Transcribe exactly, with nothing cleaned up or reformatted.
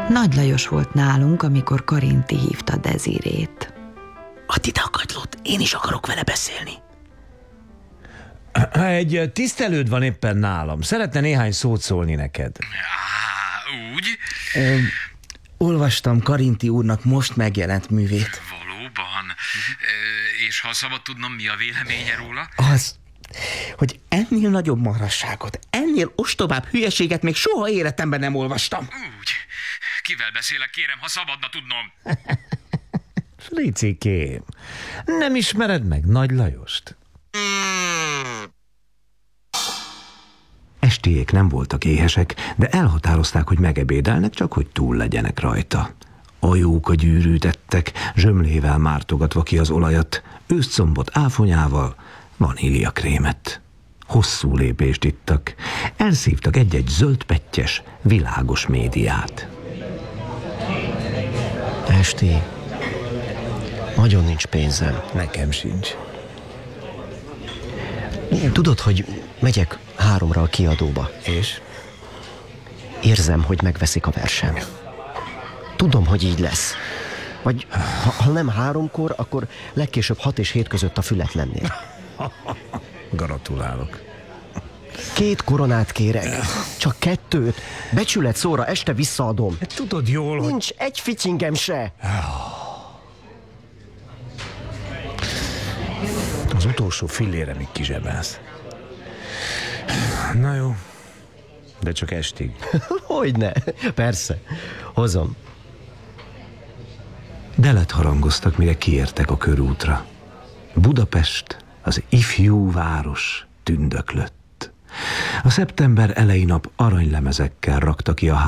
Nagy Lajos volt nálunk, amikor Karinti hívta Dezirét. Add ide a kagylót, én is akarok vele beszélni. Egy tisztelőd van éppen nálam. Szeretne néhány szót szólni neked. Á, úgy? Ö, olvastam Karinti úrnak most megjelent művét. Valóban. Ö, és ha szabad tudnom, mi a véleménye róla? Az, hogy ennél nagyobb marhasságot, ennél ostobább hülyeséget még soha életemben nem olvastam. Úgy. Kivel beszélek, kérem, ha szabadna tudnom? Fricikém, nem ismered meg Nagy Lajost? Estéjék nem voltak éhesek, de elhatározták, hogy megebédelnek, csak hogy túl legyenek rajta. Ajóka gyűrűt ettek, zsömlével mártogatva ki az olajat, őszcombot áfonyával, vaníliakrémet. Hosszú lépést ittak, elszívtak egy-egy zöldpettyes, világos médiát. Esti, nagyon nincs pénzem. Nekem sincs. Tudod, hogy megyek háromra a kiadóba. És? Érzem, hogy megveszik a versem. Tudom, hogy így lesz. Vagy ha, ha nem háromkor, akkor legkésőbb hat és hét között a Fületlennél. Gratulálok. Két koronát kérek. Csak kettőt. Becsület szóra este visszaadom. Tudod jól, hogy... Nincs egy fityingem se. Az utolsó fillére még kizsebelsz. Na jó, de csak estig. Hogyne, persze. Hozom. Delet harangoztak, mire kiértek a körútra. Budapest, az ifjú város tündöklött. A szeptember elejé nap aranylemezekkel rakta ki a